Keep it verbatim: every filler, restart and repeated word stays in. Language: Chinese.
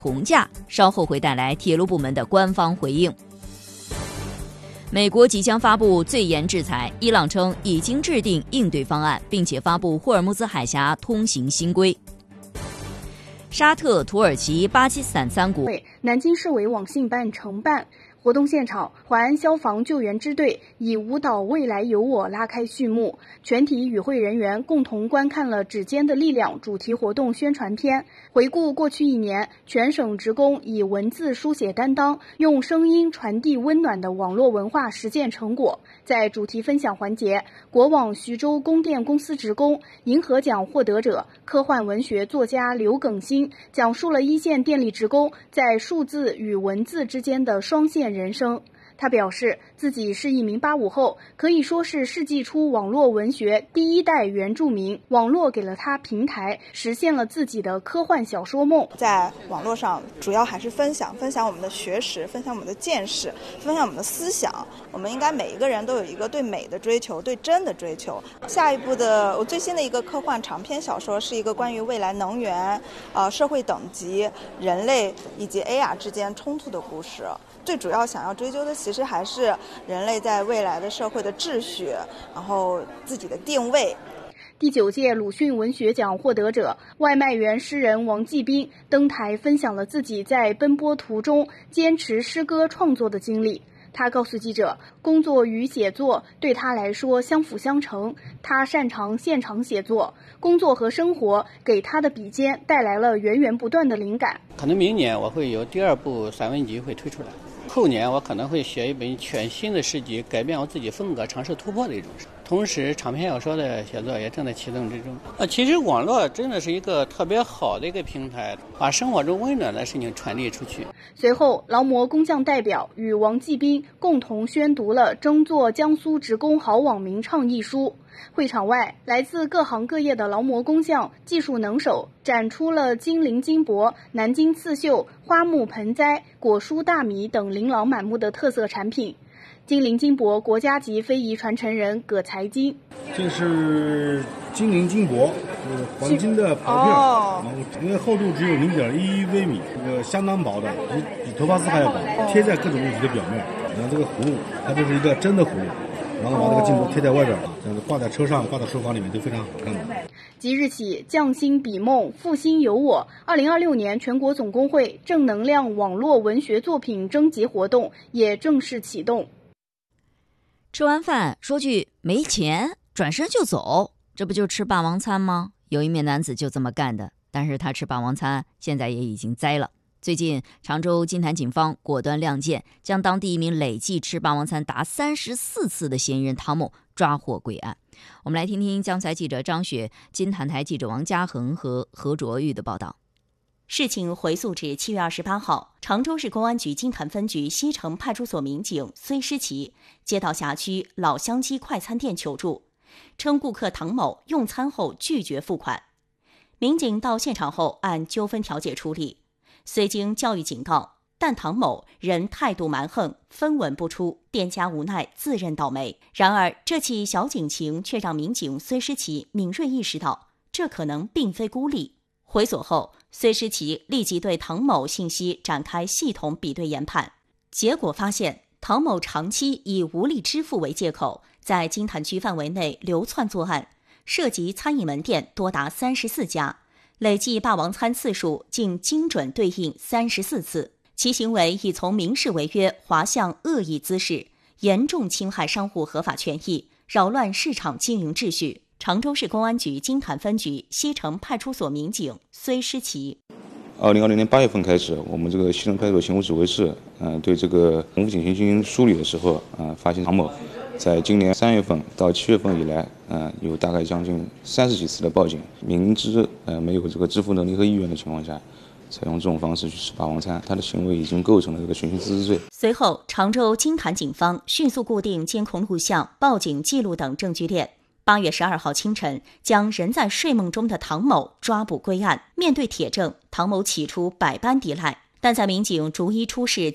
红价，稍后会带来铁路部门的官方回应。美国即将发布最严制裁，伊朗称已经制定应对方案，并且发布霍尔木兹海峡通行新规。沙特、土耳其、巴基斯坦三国， 南京市委网信办承办。活动现场，淮安消防救援支队以舞蹈未来有我拉开序幕，全体与会人员共同观看了指尖的力量主题活动宣传片，回顾过去一年全省职工以文字书写担当，用声音传递温暖的网络文化实践成果。在主题分享环节，国网徐州供电公司职工、银河奖获得者、科幻文学作家刘耿新讲述了一线电力职工在数字与文字之间的双线人生。他表示自己是一名八五后，可以说是世纪初网络文学第一代原住民，网络给了他平台，实现了自己的科幻小说梦。 在网络上主要还是分享分享我们的学识，分享我们的见识，分享我们的思想。我们应该每一个人都有一个对美的追求，对真的追求。下一步的我最新的一个科幻长篇小说是一个关于未来能源、呃社会等级、人类以及 A R 之间冲突的故事。最主要想要追究的其实还是人类在未来的社会的秩序，然后自己的定位。 第九届鲁迅文学奖获得者、外卖员诗人王继斌登台分享了自己在奔波途中坚持诗歌创作的经历。他告诉记者，工作与写作对他来说相辅相成，他擅长现场写作，工作和生活给他的笔尖带来了源源不断的灵感。 可能明年我会有第二部散文集会推出来，后年我可能会写一本全新的诗集，改变我自己风格，尝试突破的一种诗。同时长篇小说的写作也正在启动之中。呃，其实网络真的是一个特别好的一个平台，把生活中温暖的事情传递出去。 随后劳模工匠代表与王继斌共同宣读了争做江苏职工好网民倡议书。会场外，来自各行各业的劳模工匠、技术能手展出了金陵金箔、南京刺绣、花木盆栽、果蔬大米等琳琅满目的特色产品。金陵金箔国家级非遗传承人葛才金， 这是金陵金箔，就是黄金的薄片， 哦、 然后因为厚度只有零点一微米，这个相当薄的，比比头发丝还要薄，贴在各种物体的表面。然后这个葫芦，它就是一个真的葫芦。然后把这个金箔贴在外边，这样子挂在车上、挂在书房里面都非常好看的。 即日起，匠心笔梦，复兴有我。二零二六年全国总工会正能量网络文学作品征集活动也正式启动。 吃完饭说句没钱，转身就走，这不就吃霸王餐吗？有一名男子就这么干的，但是他吃霸王餐现在也已经栽了。最近，常州金坛警方果断亮剑，将当地一名累计吃霸王餐达三十四次的嫌疑人唐某抓获归案。我们来听听江财记者张雪、金坛台记者王嘉恒和何卓玉的报道。 事情回溯至七月二十八号，常州市公安局金坛分局西城派出所民警孙诗琪接到辖区老乡鸡快餐店求助，称顾客唐某用餐后拒绝付款。民警到现场后按纠纷调解处理，虽经教育警告，但唐某仍态度蛮横，分文不出，店家无奈自认倒霉。然而，这起小警情却让民警孙诗琪敏锐意识到，这可能并非孤立。回所后，孙诗琪立即对唐某信息展开系统比对研判，结果发现唐某长期以无力支付为借口，在金坛区范围内流窜作案，涉及餐饮门店多达三十四家，累计霸王餐次数竟精准对应三十四次。其行为已从民事违约滑向恶意滋事，严重侵害商户合法权益，扰乱市场经营秩序。常州市公安局金坛分局西城派出所民警孙诗琪。 二零二零年八月份开始，我们这个西城派出所刑务指挥室，嗯、呃，对这个红福警情进行梳理的时候，啊、呃，发现唐某在今年三月份到七月份以来，呃，有大概将近三十几次的报警，明知呃没有这个支付能力和意愿的情况下，采用这种方式去吃霸王餐，他的行为已经构成了这个寻衅滋事罪。 随后，常州金坛警方迅速固定监控录像、报警记录等证据链。八月十二号清晨，将仍在睡梦中的唐某抓捕归案。面对铁证，唐某起初百般抵赖，但在民警逐一出示